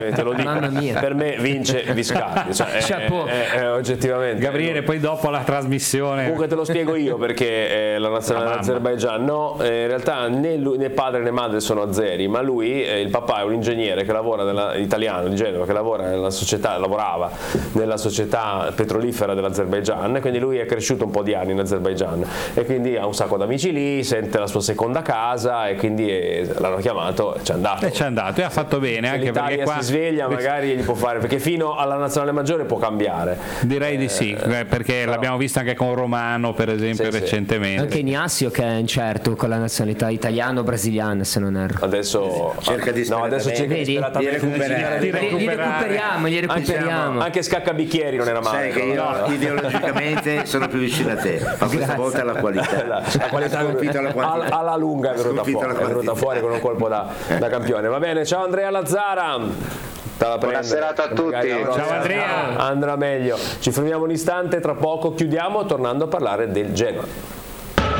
te lo dico. Mamma mia. Per me vince Viscardi, oggettivamente. Gabriele, poi dopo la trasmissione. Comunque te lo spiego io perché la nazionale dell'Azerbaigian in realtà né padre né madre sono azeri, ma lui, il papà è un ingegnere che lavora italiano di Genova, che lavorava nella società petrolifera dell'Azerbaigian, quindi lui è cresciuto un po' di anni in Azerbaigian e quindi ha un sacco d'amici lì, sente la sua seconda casa e quindi l'hanno chiamato e c'è andato. E ha fatto bene, se anche l'Italia perché qua si sveglia magari gli può fare, perché fino alla nazionale maggiore può cambiare. Direi di sì, perché l'abbiamo visto anche con Romano per esempio recentemente. Anche Ignacio che è incerto con la nazionalità italiano-brasiliana, se non erro. Adesso cerca di Li recuperiamo. Anche Scaccabicchieri non era male. Sai che io ideologicamente sono più vicino a te, ma questa volta la qualità. La qualità alla lunga è venuta fuori con un colpo da campione. Va bene, ciao Andrea Lazzara. Buona serata a tutti. Ciao Andrea. Andrà meglio. Ci fermiamo un istante, tra poco chiudiamo tornando a parlare del Genoa.